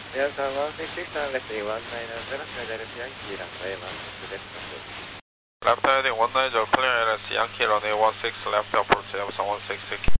Delta 166, left 19, direct Yankee, runway 16, left approach. Left heading 19, clear LS Yankee, runway 16, left approach, Epson 166.